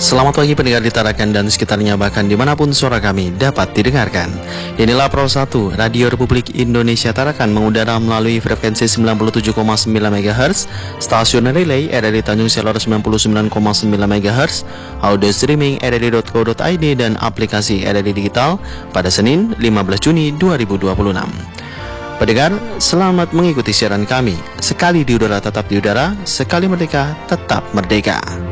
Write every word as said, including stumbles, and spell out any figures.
Selamat pagi pendengar di Tarakan dan sekitarnya, bahkan dimanapun suara kami dapat didengarkan. Inilah Pro satu, Radio Republik Indonesia Tarakan, mengudara melalui frekuensi sembilan puluh tujuh koma sembilan megahertz, stasiun relay R R I Tanjung Selor sembilan puluh sembilan koma sembilan megahertz, audio streaming r r i dot co dot i d dan aplikasi R R I Digital pada Senin lima belas Juni dua ribu dua puluh enam. Pendengar, selamat mengikuti siaran kami. Sekali di udara tetap di udara, sekali merdeka tetap merdeka.